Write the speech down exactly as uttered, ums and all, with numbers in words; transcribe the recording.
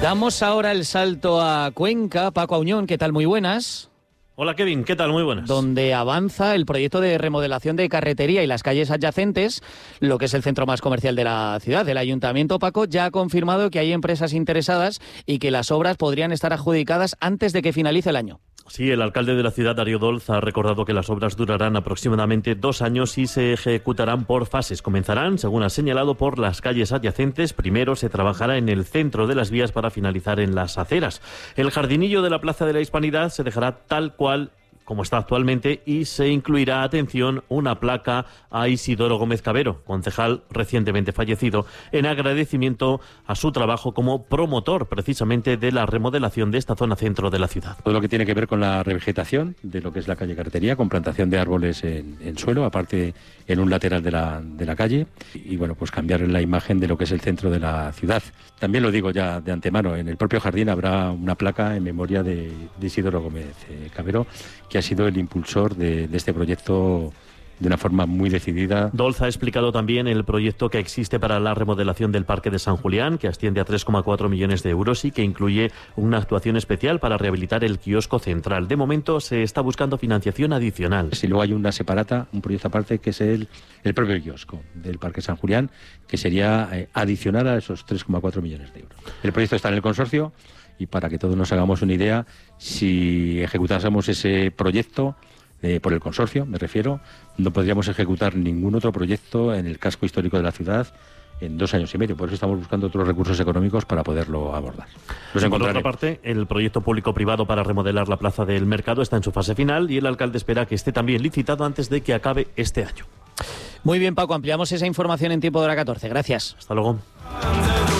Damos ahora el salto a Cuenca. Paco Auñón, ¿qué tal? Muy buenas. Hola Kevin, ¿qué tal? Muy buenas. Donde avanza el proyecto de remodelación de carretería y las calles adyacentes, lo que es el centro más comercial de la ciudad. El Ayuntamiento, Paco, ya ha confirmado que hay empresas interesadas y que las obras podrían estar adjudicadas antes de que finalice el año. Sí, el alcalde de la ciudad, Darío Dolz, ha recordado que las obras durarán aproximadamente dos años y se ejecutarán por fases. Comenzarán, según ha señalado, por las calles adyacentes. Primero se trabajará en el centro de las vías para finalizar en las aceras. El jardinillo de la Plaza de la Hispanidad se dejará tal cual como está actualmente, y se incluirá, atención, una placa a Isidoro Gómez Cabero, concejal recientemente fallecido, en agradecimiento a su trabajo como promotor precisamente de la remodelación de esta zona centro de la ciudad. Todo lo que tiene que ver con la revegetación de lo que es la calle Carretería, con plantación de árboles en, en suelo, aparte en un lateral de la, de la calle, y bueno, pues cambiar la imagen de lo que es el centro de la ciudad. También lo digo ya de antemano, en el propio jardín habrá una placa en memoria de, de Isidoro Gómez eh, Cabero, que ha sido el impulsor de, de este proyecto de una forma muy decidida. Dolz ha explicado también el proyecto que existe para la remodelación del Parque de San Julián, que asciende a tres coma cuatro millones de euros y que incluye una actuación especial para rehabilitar el kiosco central. De momento se está buscando financiación adicional. Si luego hay una separata, un proyecto aparte, que es el, el propio kiosco del Parque San Julián, que sería eh, adicional a esos tres coma cuatro millones de euros. El proyecto está en el consorcio. Y para que todos nos hagamos una idea, si ejecutásemos ese proyecto eh, por el consorcio, me refiero, no podríamos ejecutar ningún otro proyecto en el casco histórico de la ciudad en dos años y medio. Por eso estamos buscando otros recursos económicos para poderlo abordar. Nos Por otra parte, el proyecto público-privado para remodelar la Plaza del Mercado está en su fase final y el alcalde espera que esté también licitado antes de que acabe este año. Muy bien, Paco, ampliamos esa información en tiempo de hora catorce. Gracias. Hasta luego.